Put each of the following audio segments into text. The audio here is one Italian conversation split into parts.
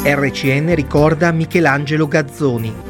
RCN ricorda Michelangelo Gazzoni.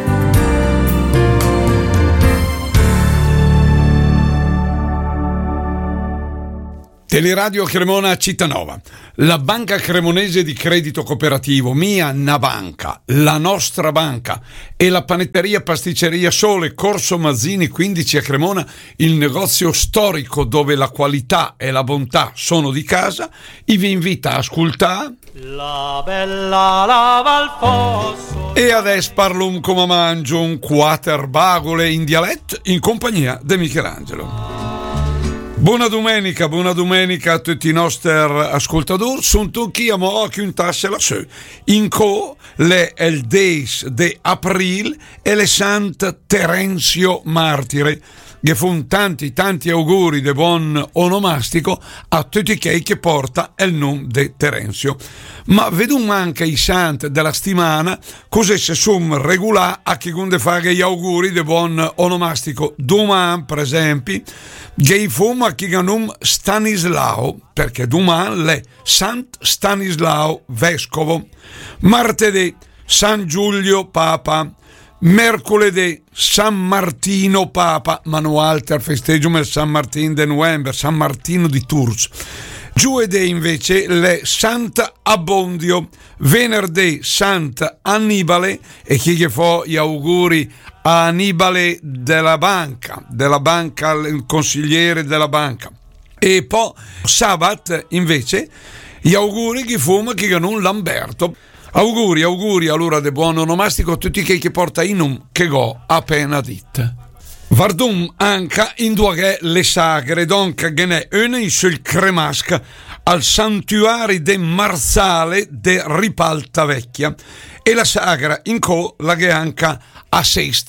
Teleradio Cremona Cittànova. La banca cremonese di credito cooperativo Mia Nabanca, la nostra banca, e la panetteria pasticceria Sole, Corso Mazzini 15 a Cremona, il negozio storico dove la qualità e la bontà sono di casa, vi invita a ascoltare La bella lava al fosso. E adesso parlo come mangio un quater bagole in dialetto in compagnia di Michelangelo. Buona domenica a tutti i nostri ascoltatori. Sono tutti a mo' che un tasse la su. In co le il 10 di aprile e le Sant Terenzio Martire. Che fu tanti auguri di buon onomastico a tutti quelli che porta il nome di Terenzio. Ma vedo anche i sant della stimana, così se sono regolà a chi conde fare gli auguri di buon onomastico. Domani, per esempio, che fu a chi nome Stanislao, perché domani è Sant Stanislao Vescovo. Martedì, San Giulio Papa. Mercoledì San Martino Papa, ma no altro festeggio il San Martino di novembre, San Martino di Tours. Giovedì invece le Santa Abbondio, venerdì Santa Annibale, e chi che fa gli auguri a Annibale della banca, il consigliere della banca. E poi sabato invece gli auguri che fuma chi non Lamberto. Auguri allora de buon onomastico a tutti che porta in un che go appena dit. Vardum anche in due le sagre donca che ne une sul cremasca al santuari de Marzale de Ripalta Vecchia e la sagra in co la che anche a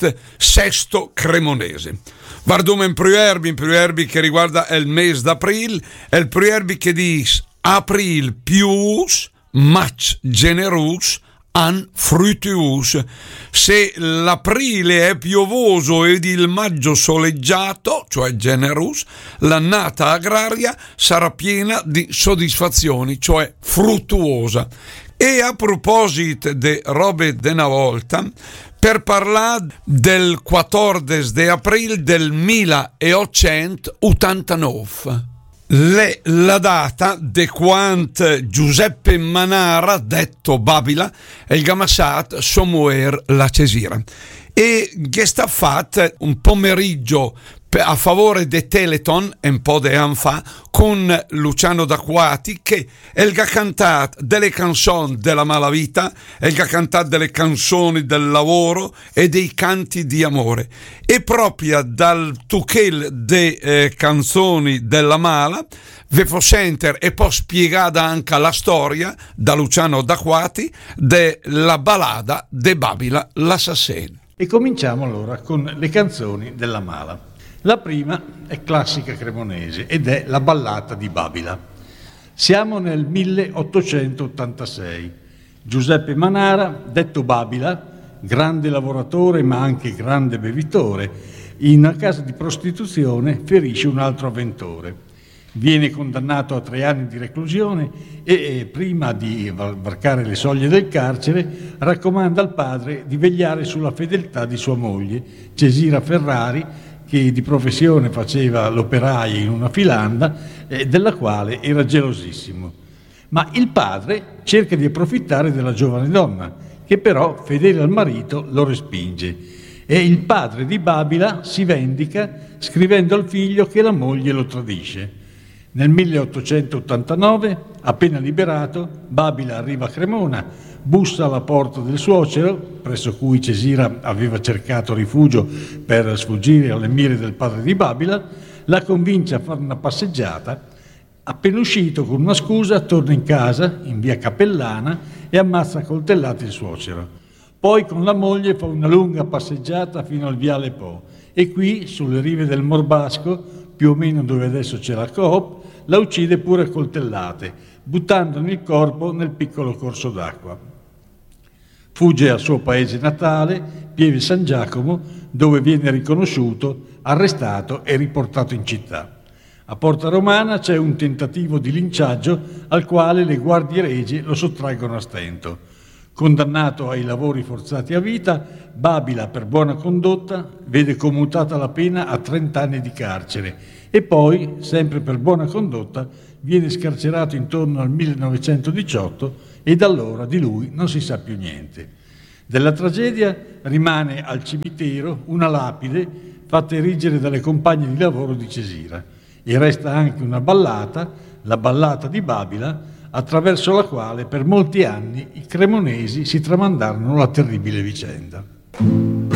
sesto cremonese. Vardum in proverbi che riguarda il mese d'aprile, il proverbi che dice april pius match generus an fruitius. Se l'aprile è piovoso ed il maggio soleggiato, cioè generus, l'annata agraria sarà piena di soddisfazioni, cioè fruttuosa. E a proposito di robe de una volta, per parlare del 14 di aprile del 1889. La data de quant Giuseppe Manara, detto Babila, e il Gamassat Somuer la Cesira. E che sta fatto un pomeriggio a favore de Teleton, un po' de anni fa, con Luciano D'Acquati, che è il cantato delle canzoni della malavita, è il cantato delle canzoni del lavoro e dei canti di amore. E proprio dal tuchel de canzoni della mala, ve fo senter e poi spiegata anche la storia da Luciano D'Acquati della ballada de Babila l'assassino. E cominciamo allora con le canzoni della mala. La prima è classica cremonese ed è la ballata di Babila. Siamo nel 1886. Giuseppe Manara, detto Babila, grande lavoratore ma anche grande bevitore, in una casa di prostituzione ferisce un altro avventore. Viene condannato a 3 anni di reclusione e prima di varcare le soglie del carcere raccomanda al padre di vegliare sulla fedeltà di sua moglie, Cesira Ferrari, che di professione faceva l'operaia in una filanda, della quale era gelosissimo. Ma il padre cerca di approfittare della giovane donna, che però, fedele al marito, lo respinge. E il padre di Babila si vendica scrivendo al figlio che la moglie lo tradisce. Nel 1889, appena liberato, Babila arriva a Cremona, bussa alla porta del suocero, presso cui Cesira aveva cercato rifugio per sfuggire alle mire del padre di Babila, la convince a fare una passeggiata. Appena uscito con una scusa, torna in casa, in via Cappellana, e ammazza a coltellate il suocero. Poi con la moglie fa una lunga passeggiata fino al viale Po, e qui, sulle rive del Morbasco, più o meno dove adesso c'è la Coop, la uccide pure a coltellate, buttandone il corpo nel piccolo corso d'acqua. Fugge al suo paese natale, Pieve San Giacomo, dove viene riconosciuto, arrestato e riportato in città. A Porta Romana c'è un tentativo di linciaggio al quale le guardie regie lo sottraggono a stento. Condannato ai lavori forzati a vita, Babila, per buona condotta, vede commutata la pena a 30 anni di carcere e poi, sempre per buona condotta, viene scarcerato intorno al 1918 e da allora di lui non si sa più niente. Della tragedia rimane al cimitero una lapide fatta erigere dalle compagne di lavoro di Cesira e resta anche una ballata, la ballata di Babila, attraverso la quale per molti anni i cremonesi si tramandarono la terribile vicenda.